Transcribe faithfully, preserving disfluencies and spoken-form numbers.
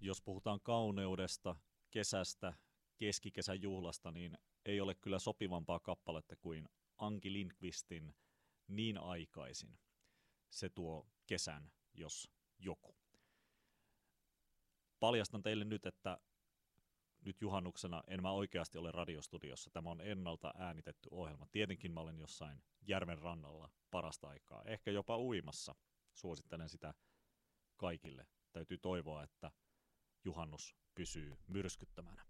jos puhutaan kauneudesta, kesästä, keskikesän juhlasta, niin ei ole kyllä sopivampaa kappaletta kuin Anki Lindqvistin Niin aikaisin. Se tuo kesän, jos joku. Paljastan teille nyt, että nyt juhannuksena en mä oikeasti ole radiostudiossa. Tämä on ennalta äänitetty ohjelma. Tietenkin mä olen jossain järven rannalla parasta aikaa. Ehkä jopa uimassa. Suosittelen sitä kaikille. Täytyy toivoa, että juhannus pysyy myrskyttämänä.